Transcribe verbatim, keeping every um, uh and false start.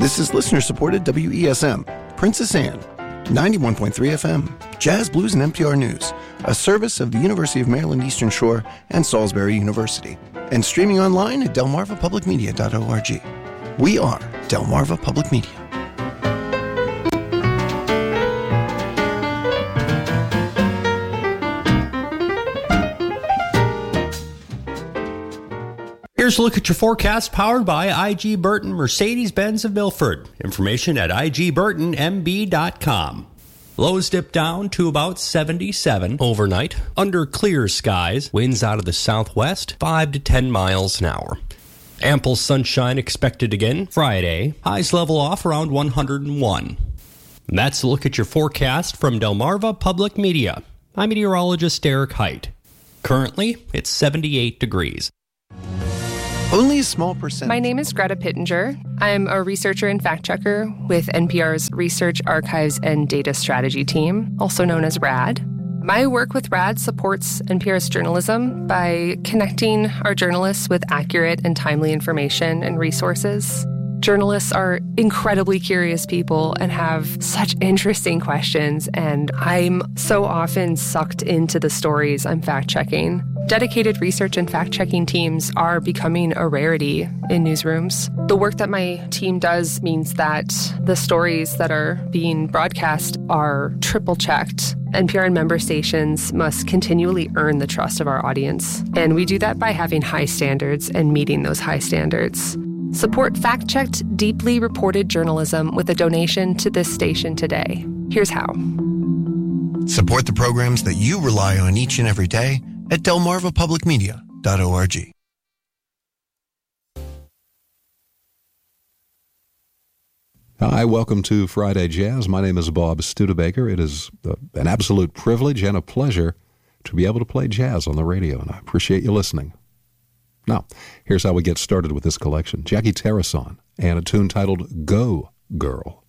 This is listener-supported W E S M, Princess Anne, ninety-one point three F M, Jazz, Blues, and N P R News, a service of the University of Maryland Eastern Shore and Salisbury University, and streaming online at delmarva public media dot org. We are Delmarva Public Media. Here's a look at your forecast powered by I G Burton Mercedes-Benz of Milford. Information at I G burton M B dot com. Lows dip down to about seventy-seven overnight. Under clear skies, winds out of the southwest, five to ten miles an hour. Ample sunshine expected again Friday. Highs level off around one hundred one. And that's a look at your forecast from Delmarva Public Media. I'm meteorologist Eric Height. Currently, it's seventy-eight degrees. Only a small percent. My name is Greta Pittenger. I'm a researcher and fact-checker with N P R's Research, Archives, and Data Strategy team, also known as RAD. My work with RAD supports N P R's journalism by connecting our journalists with accurate and timely information and resources. Journalists are incredibly curious people and have such interesting questions, and I'm so often sucked into the stories I'm fact-checking. Dedicated research and fact-checking teams are becoming a rarity in newsrooms. The work that my team does means that the stories that are being broadcast are triple-checked. N P R and member stations must continually earn the trust of our audience, and we do that by having high standards and meeting those high standards. Support fact-checked, deeply reported journalism with a donation to this station today. Here's how. Support the programs that you rely on each and every day at delmarva public media dot org. Hi, welcome to Friday Jazz. My name is Bob Studebaker. It is an absolute privilege and a pleasure to be able to play jazz on the radio, and I appreciate you listening. Now, here's how we get started with this collection. Jackie Tarasson and a tune titled Go, Girl.